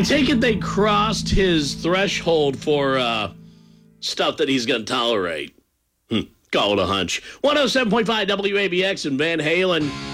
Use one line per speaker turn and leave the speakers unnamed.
take it they crossed his threshold for stuff that he's going to tolerate. Call it a hunch. 107.5 WABX and Van Halen.